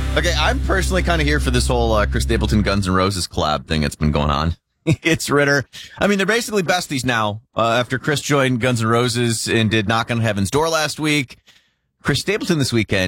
Okay, I'm personally kind of here for this whole Chris Stapleton Guns N' Roses collab thing that's been going on. It's Ritter. I mean, they're basically besties now. After Chris joined Guns N' Roses and did Knock on Heaven's Door last week, Chris Stapleton this weekend